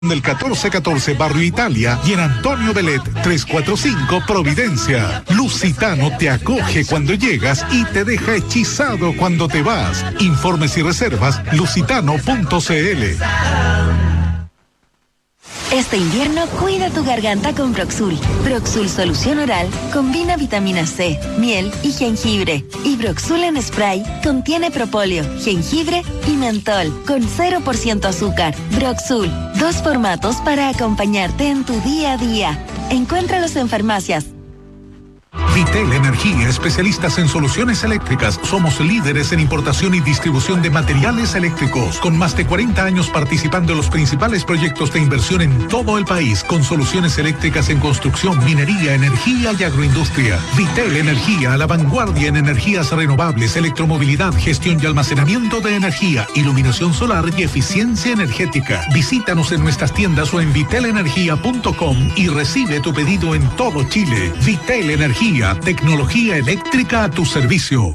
Del 1414 Barrio Italia y en Antonio Belet 345 Providencia. Lusitano te acoge cuando llegas y te deja hechizado cuando te vas. Informes y reservas lusitano.cl. Este invierno cuida tu garganta con Broxul. Broxul Solución Oral combina vitamina C, miel y jengibre. Y Broxul en spray contiene propóleo, jengibre y mentol con 0% azúcar. Broxul, 2 formatos para acompañarte en tu día a día. Encuéntralos en farmacias. Vitel Energía, especialistas en soluciones eléctricas. Somos líderes en importación y distribución de materiales eléctricos, con más de 40 años participando en los principales proyectos de inversión en todo el país, con soluciones eléctricas en construcción, minería, energía y agroindustria. Vitel Energía, a la vanguardia en energías renovables, electromovilidad, gestión y almacenamiento de energía, iluminación solar y eficiencia energética. Visítanos en nuestras tiendas o en vitelenergia.com y recibe tu pedido en todo Chile. Vitel Energía, tecnología eléctrica a tu servicio.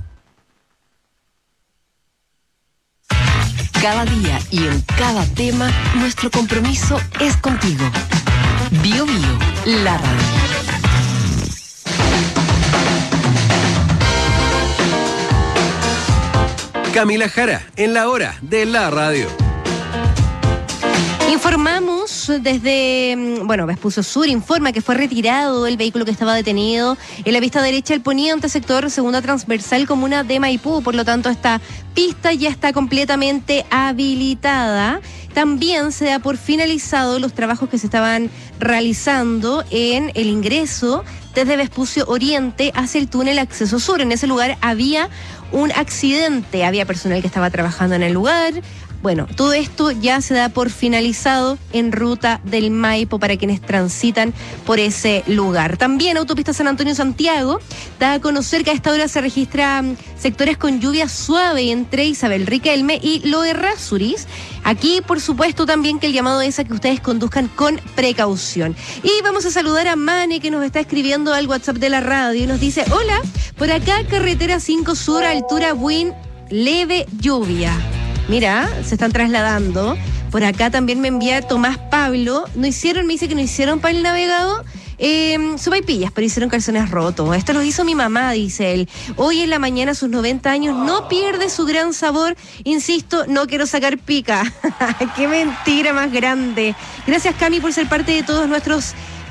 Cada día y en cada tema, nuestro compromiso es contigo. Bio Bio, la radio. Camila Jara, en la hora de la radio. Informamos desde, Vespucio Sur informa que fue retirado el vehículo que estaba detenido en la pista derecha del poniente sector segunda transversal comuna de Maipú. Por lo tanto, esta pista ya está completamente habilitada. También se da por finalizado los trabajos que se estaban realizando en el ingreso desde Vespucio Oriente hacia el túnel Acceso Sur. En ese lugar había un accidente, había personal que estaba trabajando en el lugar. Bueno, todo esto ya se da por finalizado en ruta del Maipo para quienes transitan por ese lugar. También Autopista San Antonio-Santiago da a conocer que a esta hora se registran sectores con lluvia suave entre Isabel Riquelme y Loerrázuriz. Aquí, por supuesto, también que el llamado es a que ustedes conduzcan con precaución. Y vamos a saludar a Mane, que nos está escribiendo al WhatsApp de la radio y nos dice: hola, por acá carretera 5 Sur, altura Buin, leve lluvia. Mira, se están trasladando. Por acá también me envía Tomás Pablo. Me dice que no hicieron para el navegado sopaipillas, pero hicieron calzones rotos. Esto lo hizo mi mamá, dice él. Hoy en la mañana, a sus 90 años, no pierde su gran sabor. Insisto, no quiero sacar pica. Qué mentira más grande. Gracias, Cami, por ser parte de todos nuestros...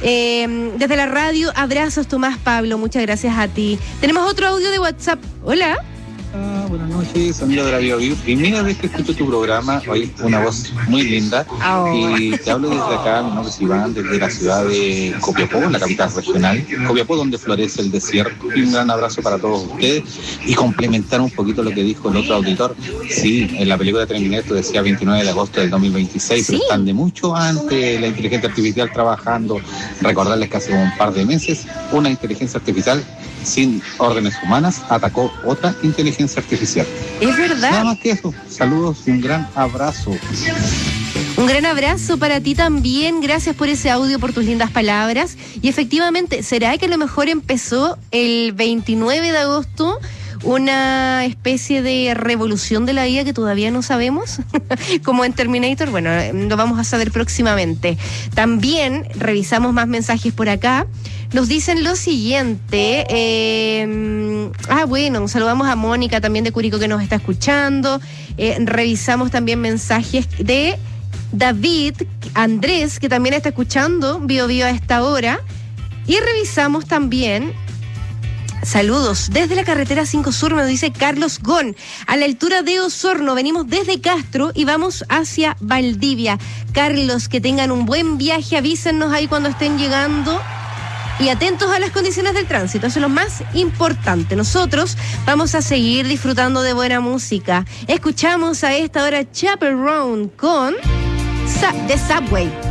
desde la radio, abrazos, Tomás Pablo. Muchas gracias a ti. Tenemos otro audio de WhatsApp. Hola. Buenas noches, amigo de la Bio Bio. Primera vez que escucho tu programa, hoy una voz muy linda. Y te hablo desde acá, mi nombre es Iván, desde la ciudad de Copiapó, la capital regional. Copiapó, donde florece el desierto. Y un gran abrazo para todos ustedes. Y complementar un poquito lo que dijo el otro auditor. Sí, en la película Terminator decía 29 de agosto del 2026, pero están de mucho antes la inteligencia artificial trabajando. Recordarles que hace un par de meses una inteligencia artificial sin órdenes humanas atacó otra inteligencia artificial. Es verdad. Nada más que eso. Saludos y un gran abrazo. Un gran abrazo para ti también. Gracias por ese audio, por tus lindas palabras. Y efectivamente, ¿será que a lo mejor empezó el 29 de agosto una especie de revolución de la IA que todavía no sabemos? Como en Terminator. Bueno, lo vamos a saber próximamente. También revisamos más mensajes por acá. Nos dicen lo siguiente. Saludamos a Mónica también de Curicó que nos está escuchando. Revisamos también mensajes de David Andrés, que también está escuchando Bio Bio a esta hora. Y revisamos también saludos desde la carretera 5 Sur, me dice Carlos Gon, a la altura de Osorno. Venimos desde Castro y vamos hacia Valdivia. Carlos, que tengan un buen viaje, avísennos ahí cuando estén llegando. Y atentos a las condiciones del tránsito, eso es lo más importante. Nosotros vamos a seguir disfrutando de buena música. Escuchamos a esta hora Chaperone con The Subway.